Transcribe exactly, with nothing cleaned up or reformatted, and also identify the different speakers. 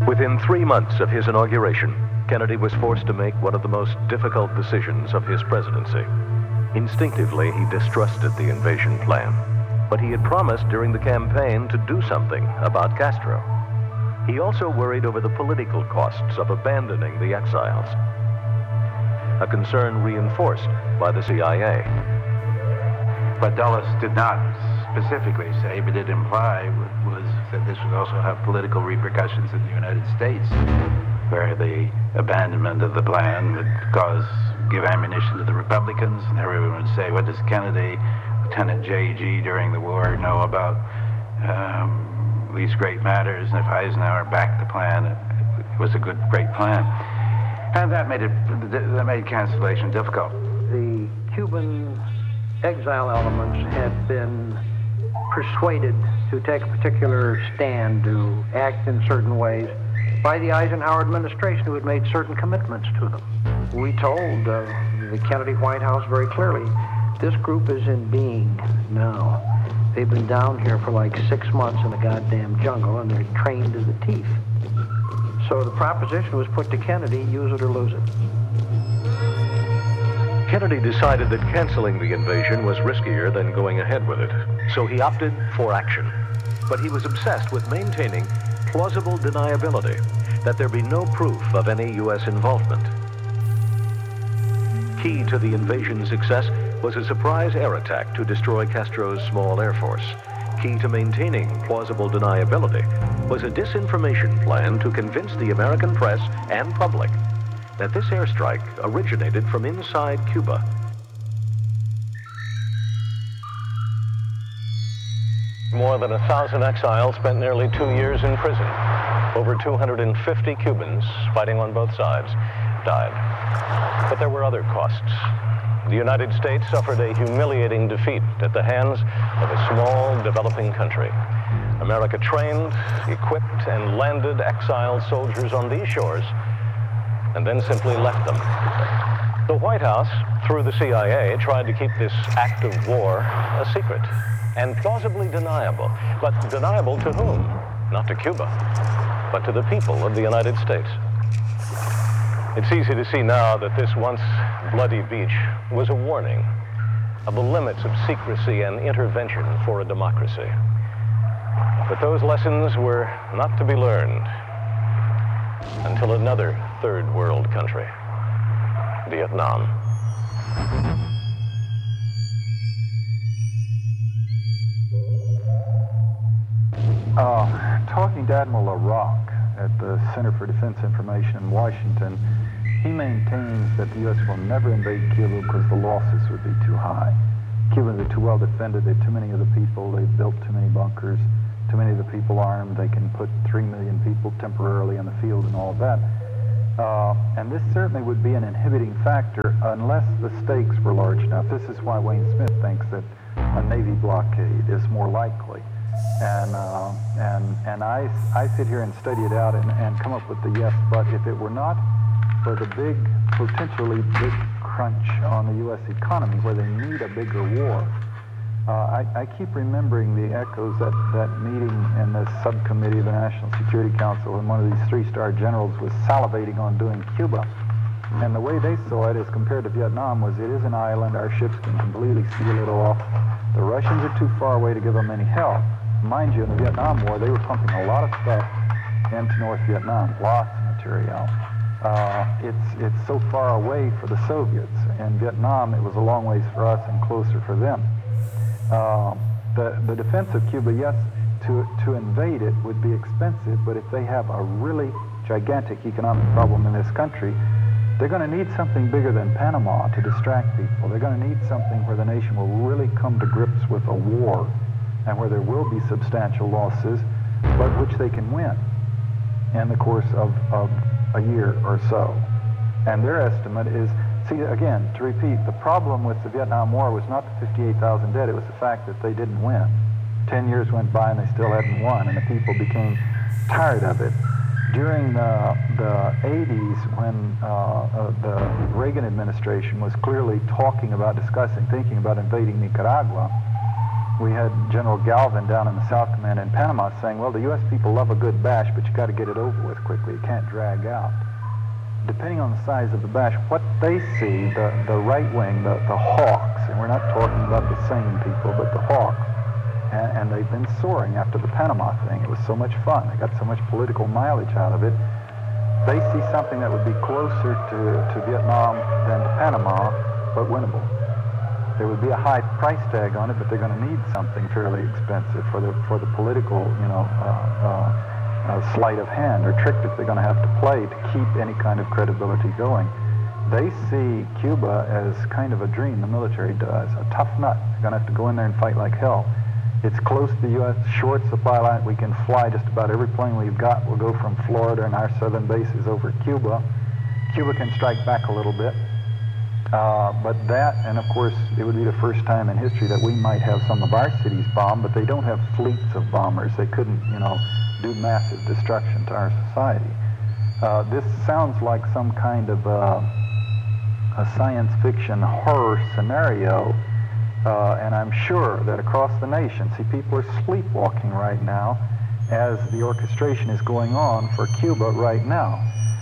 Speaker 1: Within three months of his inauguration, Kennedy was forced to make one of the most difficult decisions of his presidency. Instinctively, he distrusted the invasion plan, but he had promised during the campaign to do something about Castro. He also worried over the political costs of abandoning the exiles, a concern reinforced by the C I A.
Speaker 2: What Dulles did not specifically say, but did imply, was that this would also have political repercussions in the United States, where the abandonment of the plan would cause, give ammunition to the Republicans, and everyone would say, what does Kennedy, Lieutenant J G during the war know about um, these great matters? And if Eisenhower backed the plan, it, it was a good, great plan. And that made it, that made cancellation difficult.
Speaker 3: The Cuban exile elements had been persuaded to take a particular stand, to act in certain ways by the Eisenhower administration, who had made certain commitments to them. We told uh, the Kennedy White House very clearly, this group is in being now. They've been down here for like six months in the goddamn jungle, and they're trained to the teeth. So the proposition was put to Kennedy, use it or lose it.
Speaker 1: Kennedy decided that canceling the invasion was riskier than going ahead with it, so he opted for action. But he was obsessed with maintaining plausible deniability, that there be no proof of any U S involvement. Key to the invasion's success was a surprise air attack to destroy Castro's small air force. Key to maintaining plausible deniability was a disinformation plan to convince the American press and public that this airstrike originated from inside Cuba. More than a thousand exiles spent nearly two years in prison. Over two hundred fifty Cubans, fighting on both sides, died. But there were other costs. The United States suffered a humiliating defeat at the hands of a small, developing country. America trained, equipped, and landed exiled soldiers on these shores, and then simply left them. The White House, through the C I A, tried to keep this act of war a secret and plausibly deniable. But deniable to whom? Not to Cuba, but to the people of the United States. It's easy to see now that this once bloody beach was a warning of the limits of secrecy and intervention for a democracy. But those lessons were not to be learned until another third world country, Vietnam.
Speaker 4: Uh, talking to Admiral LaRocque at the Center for Defense Information in Washington, he maintains that the U S will never invade Cuba because the losses would be too high. Cubans are too well defended, there are too many of the people, they've built too many bunkers, too many of the people armed, they can put three million people temporarily in the field and all of that. Uh, and this certainly would be an inhibiting factor unless the stakes were large enough. This is why Wayne Smith thinks that a Navy blockade is more likely. And uh, and and I, I sit here and study it out and, and come up with the yes, but if it were not for the big, potentially big crunch on the U S economy where they need a bigger war, uh, I, I keep remembering the echoes at that meeting in the subcommittee of the National Security Council when one of these three-star generals was salivating on doing Cuba. And the way they saw it as compared to Vietnam was it is an island, our ships can completely seal it off. The Russians are too far away to give them any help. Mind you, in the Vietnam War, they were pumping a lot of stuff into North Vietnam, lots of material. Uh, it's, it's so far away for the Soviets. In Vietnam, it was a long ways for us and closer for them. Uh, the, the defense of Cuba, yes, to, to invade it would be expensive, but if they have a really gigantic economic problem in this country, they're going to need something bigger than Panama to distract people. They're going to need something where the nation will really come to grips with a war and where there will be substantial losses, but which they can win in the course of, of a year or so. And their estimate is, see, again, to repeat, the problem with the Vietnam War was not the fifty-eight thousand dead, it was the fact that they didn't win. Ten years went by and they still hadn't won, and the people became tired of it. During the, the eighties, when uh, uh, the Reagan administration was clearly talking about, discussing, thinking about invading Nicaragua, we had General Galvin down in the South Command in Panama saying, well, the U S people love a good bash, but you got to get it over with quickly. It can't drag out. Depending on the size of the bash, what they see, the, the right wing, the, the hawks, and we're not talking about the same people, but the hawks, and, and they've been soaring after the Panama thing. It was so much fun. They got so much political mileage out of it. They see something that would be closer to, to Vietnam than to Panama, but winnable. There would be a high price tag on it, but they're going to need something fairly expensive for the for the political, you know, uh, uh, uh, sleight of hand or trick that they're going to have to play to keep any kind of credibility going. They see Cuba as kind of a dream. The military does, a tough nut. They're going to have to go in there and fight like hell. It's close to the U S short supply line. We can fly just about every plane we've got. We'll go from Florida and our southern bases over Cuba. Cuba can strike back a little bit. Uh, but that, and of course, it would be the first time in history that we might have some of our cities bombed, but they don't have fleets of bombers. They couldn't, you know, do massive destruction to our society. Uh, this sounds like some kind of uh, a science fiction horror scenario, uh, and I'm sure that across the nation, see, people are sleepwalking right now as the orchestration is going on for Cuba right now.